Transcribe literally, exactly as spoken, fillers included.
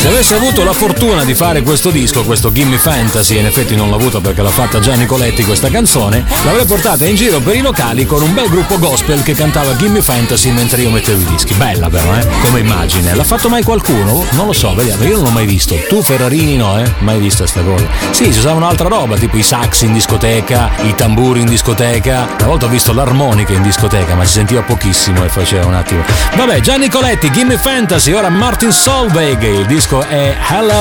Se avessi avuto la fortuna di fare questo disco, questo Gimme Fantasy, in effetti non l'ho avuto perché l'ha fatta già Nicoletti questa canzone, l'avrei portata in giro per i locali con un bel gruppo gospel che cantava Gimme Fantasy mentre io mettevo i dischi. Bella però, eh? Come immagine. L'ha fatto mai qualcuno? Non lo so, vediamo, io non l'ho mai visto. Tu Ferrarini no, eh? Mai vista sta cosa. Sì, si usava un'altra roba, tipo i sax in discoteca, i tamburi in discoteca. Una volta ho visto l'armonica in discoteca, ma si sentiva pochissimo e faceva un attimo. Vabbè, Gianni Nicoletti, Gimme Fantasy, ora Martin Solveig, il disco è Hello